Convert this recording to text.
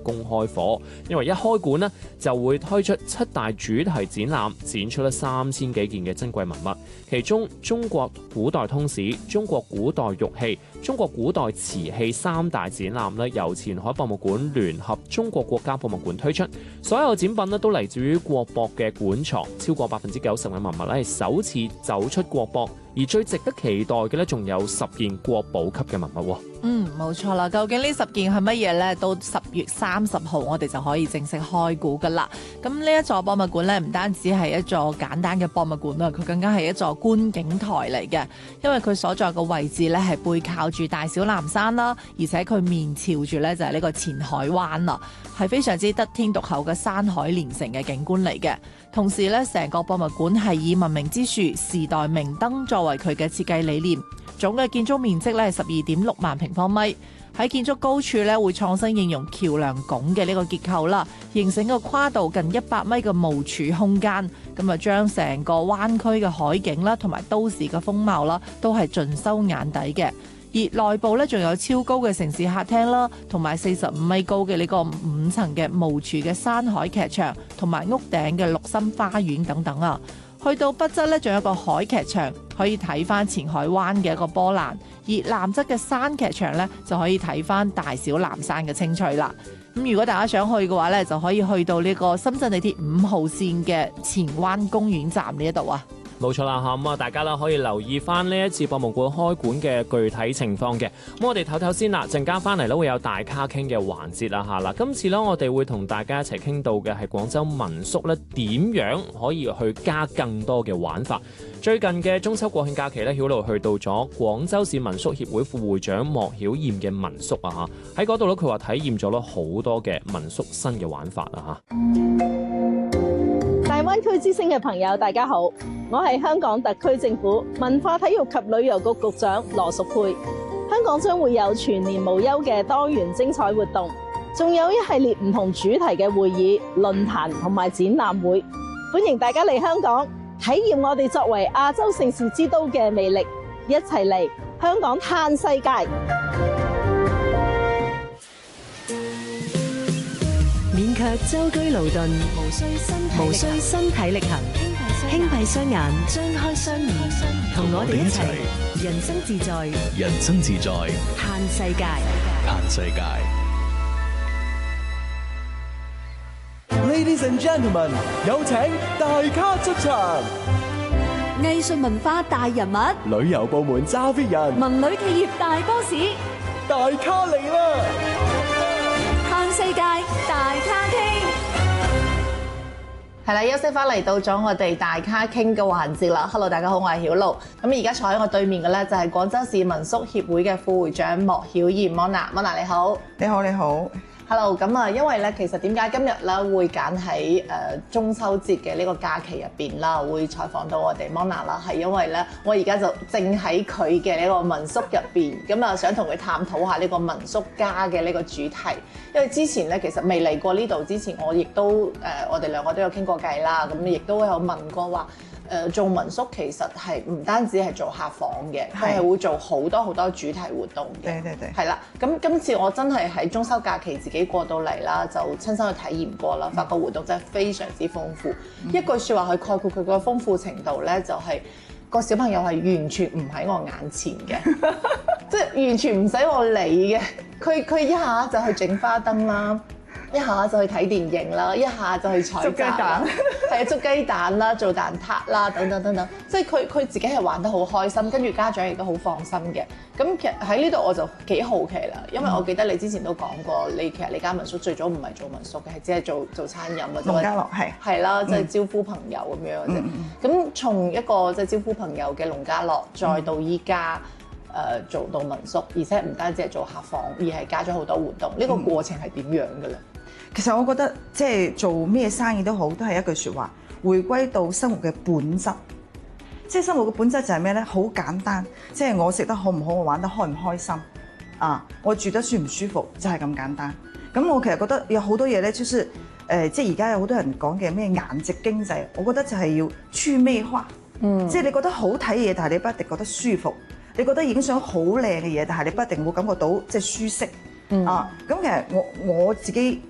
公開課，因為一開館呢就會推出7大主題展覽，展出咗3000幾件嘅珍貴文物，其中中國古代通史、中國古代玉器、中國古代瓷器3大展覽呢，由前海博物館聯合中國國家博物館推出，所有展品呢都嚟自於國博嘅館藏，超過90%嘅文物呢係首次走出國博。而最值得期待嘅咧，仲有10件國寶級嘅文物。 冇錯啦。究竟呢10件係乜嘢呢？到10月30號，我哋就可以正式開估噶啦。咁呢一座博物館呢，唔單止係一座簡單嘅博物館啦，佢更加係一座觀景台嚟嘅。因為佢所在嘅位置呢，係背靠住大小南山啦，而且佢面朝住呢，就係呢個前海灣啦，係非常之得天獨厚嘅山海連成嘅景觀嚟嘅。同時呢，成個博物館係以文明之樹、時代明燈作為佢嘅設計理念，總嘅建築面積咧係12.6萬平方米。喺建築高處咧會創新應用橋梁拱嘅呢個結構啦，形成個跨度近100米嘅無柱空間，咁啊將成個灣區嘅海景啦同埋都市嘅風貌啦都係盡收眼底嘅。而內部咧仲有超高嘅城市客廳啦，同埋45米高嘅呢個5層嘅無柱嘅山海劇場，同埋屋頂嘅綠心花園等等啊。去到北側咧，仲有一個海劇場，可以睇翻前海灣嘅一個波瀾；而南側嘅山劇場咧，就可以睇翻大小南山嘅青翠啦。咁如果大家想去嘅話咧，就可以去到呢個深圳地鐵5號線嘅前灣公園站呢一度啊。 冇錯啦嚇，咁啊大家啦可以留意翻呢一次博物館開館嘅具體情況嘅。咁我哋唞唞先啦，陣間翻嚟咧會有大咖傾嘅環節啦嚇啦。今次咧我哋會同大家一齊傾到嘅係廣州民宿咧點樣可以去加更多嘅玩法。最近嘅中秋國慶假期咧，曉露去到咗廣州市民宿協會副會長莫曉艷嘅民宿啊嚇，喺嗰度咧佢話體驗咗好多嘅民宿新嘅玩法啊嚇。 大灣區之星嘅朋友，大家好，我係香港特區政府文化體育及旅遊局局長羅淑佩。香港將會有全年無休嘅多元精彩活動，仲有一系列唔同主題嘅會議、論壇同埋展覽會，歡迎大家嚟香港體驗我哋作為亞洲盛事之都嘅魅力，一齊嚟香港嘆世界。 免卻舟車勞頓，無需身體力行，輕閉雙眼，張開雙耳，同我哋一齊人生自在， 人生自在， 嘆世界， 嘆世界。 Ladies and gentlemen， 有請大咖出場。 藝術文化大人物， 旅遊部門揸 fit 人， 文旅企業大 boss， 大咖嚟啦！ 嘆世界大咖傾。 係啦，休息翻嚟到咗我哋大咖傾嘅環節啦。Hello， 大家好，我係曉露。咁而家坐喺我對面嘅咧就係廣州市民宿協會嘅副會長莫曉艷 Mona 你好。 你好，你好。 Hello， 咁啊，因為咧，其實點解今日咧會揀喺中秋節嘅呢個假期入邊啦，會採訪到我哋 Mona 啦，係因為咧，我而家就正喺佢嘅呢個民宿入邊，咁啊想同佢探討下呢個民宿家嘅呢個主題。因為之前咧其實未嚟過呢度之前，我亦都我哋兩個都有傾過偈啦，咁亦都有問過話。做民宿其實係唔單止係做客房嘅，佢係會做好多主題活動嘅。 對。 係啦，咁今次我真係喺中秋假期自己過到嚟啦，就親身去體驗過啦，發覺活動真係非常之豐富。一句説話去概括佢個豐富程度咧，就係個小朋友係完全唔喺我眼前嘅，即係完全唔使我理嘅。佢一下就去整花燈啦。一下就去睇電影啦，一下就去採集啦，係啊，捉雞蛋啦，做蛋撻啦，等等，即係佢自己係玩得好開心，跟住家長亦都好放心嘅。咁其實喺呢度我就幾好奇啦，因為我記得你之前都講過，其實你間民宿最早唔係做民宿嘅，係只係做餐飲嘅。 農家樂係啦，即係招呼朋友咁樣嘅啫。咁從一個即係招呼朋友嘅農家樂，再到依家做到民宿，而且唔單止係做客房，而係加咗好多活動。呢個過程係點樣嘅咧？ 其實我覺得即係做咩生意都好，都係一句説話，回歸到生活嘅本質。即係生活嘅本質就係咩咧？好簡單，即係我食得好唔好，我玩得開唔開心啊，我住得舒唔舒服，就係咁簡單。咁我其實覺得有好多嘢咧，就是即係而家有好多人講嘅咩顏值經濟，我覺得就係要趣味化。即係你覺得好睇嘢，但係你不一定覺得舒服；你覺得影相好靚嘅嘢，但係你不一定會感覺到即係舒適。咁其實我自己